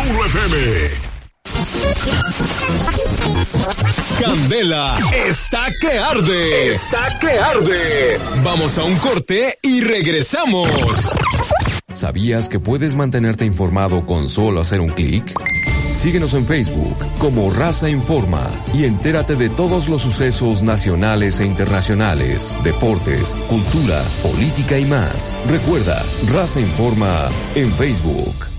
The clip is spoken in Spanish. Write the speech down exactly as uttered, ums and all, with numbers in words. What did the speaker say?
uno F M. Candela está que arde. Está que arde. Vamos a un corte y regresamos. ¿Sabías que puedes mantenerte informado con solo hacer un clic? Síguenos en Facebook como Raza Informa y entérate de todos los sucesos nacionales e internacionales, deportes, cultura, política y más. Recuerda, Raza Informa en Facebook.